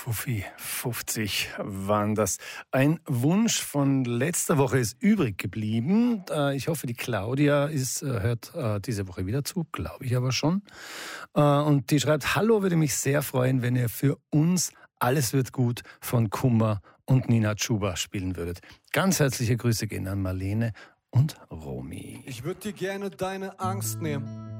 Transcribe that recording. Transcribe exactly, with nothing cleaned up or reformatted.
Fuffi, fünfzig waren das. Ein Wunsch von letzter Woche ist übrig geblieben. Ich hoffe, die Claudia ist, hört diese Woche wieder zu, glaube ich aber schon. Und die schreibt, hallo, würde mich sehr freuen, wenn ihr für uns Alles wird gut von Kummer und Nina Chuba spielen würdet. Ganz herzliche Grüße gehen an Marlene und Romy. Ich würde dir gerne deine Angst nehmen.